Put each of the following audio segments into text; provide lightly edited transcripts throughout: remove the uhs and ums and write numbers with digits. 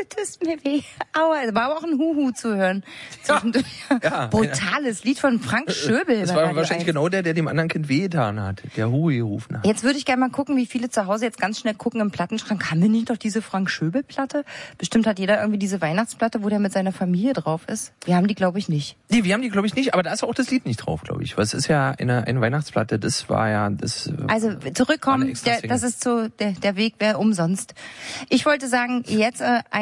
tust mir weh. Aua, es war aber auch ein Huhu zu hören. Ja. Brutales Lied von Frank Schöbel. Das war wahrscheinlich genau der dem anderen Kind wehgetan hat, der Hui gerufen hat. Jetzt würde ich gerne mal gucken, wie viele zu Hause jetzt ganz schnell gucken im Plattenschrank. Haben wir nicht noch diese Frank Schöbel-Platte? Bestimmt hat jeder irgendwie diese Weihnachtsplatte, wo der mit seiner Familie drauf ist. Wir haben die, glaube ich, nicht. Nee, wir haben die, glaube ich, nicht, aber da ist auch das Lied nicht drauf, glaube ich. Weil es ist ja eine Weihnachtsplatte, das war ja das. Also zurückkommen, das ist so, der Weg wäre umsonst. Ich wollte sagen, jetzt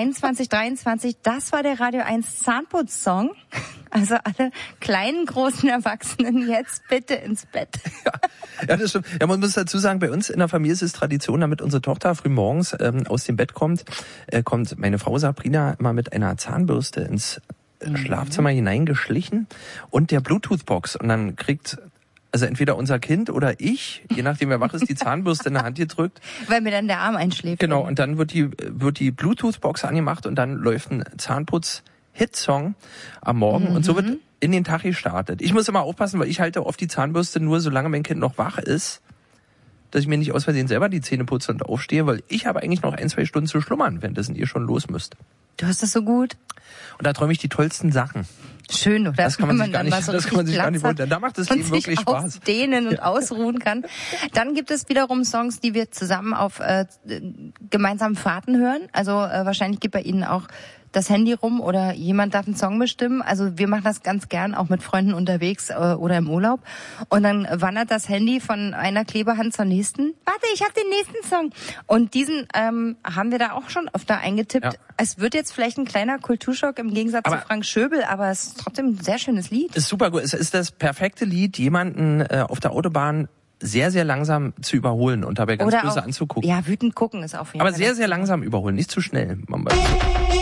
21:23, das war der Radio 1 Zahnputz-Song. Also alle kleinen, großen Erwachsenen jetzt bitte ins Bett. Ja, das stimmt. Ja, man muss dazu sagen, bei uns in der Familie ist es Tradition, damit unsere Tochter früh morgens aus dem Bett kommt meine Frau Sabrina immer mit einer Zahnbürste ins Schlafzimmer hineingeschlichen und der Bluetooth-Box. Und dann kriegt also entweder unser Kind oder ich, je nachdem wer wach ist, die Zahnbürste in der Hand gedrückt. Weil mir dann der Arm einschläft. Genau, und dann wird die Bluetooth-Box angemacht und dann läuft ein Zahnputz-Hitsong am Morgen und so wird in den Tag gestartet. Ich muss immer aufpassen, weil ich halte oft die Zahnbürste nur, solange mein Kind noch wach ist, dass ich mir nicht aus Versehen selber die Zähne putze und aufstehe, weil ich habe eigentlich noch 1-2 Stunden zu schlummern, währenddessen ihr schon los müsst. Du hast das so gut. Und da träume ich die tollsten Sachen. Schön, oder? Das kann man sich gar nicht, das kann man sich gar nicht vorstellen. Da macht das Leben wirklich Spaß. Ausdehnen und ausruhen kann. Dann gibt es wiederum Songs, die wir zusammen auf gemeinsamen Fahrten hören. Also wahrscheinlich geht bei Ihnen auch das Handy rum oder jemand darf einen Song bestimmen. Also wir machen das ganz gern, auch mit Freunden unterwegs oder im Urlaub. Und dann wandert das Handy von einer Klebehand zur nächsten. Warte, ich habe den nächsten Song. Und diesen haben wir da auch schon öfter eingetippt. Ja. Es wird jetzt vielleicht ein kleiner Kulturschock im Gegensatz zu Frank Schöbel, aber es ist trotzdem ein sehr schönes Lied. Ist super gut. Es ist das perfekte Lied, jemanden auf der Autobahn sehr, sehr langsam zu überholen und dabei ganz böse anzugucken. Ja, wütend gucken ist auf jeden Fall. Aber sehr, sehr langsam überholen, nicht zu schnell.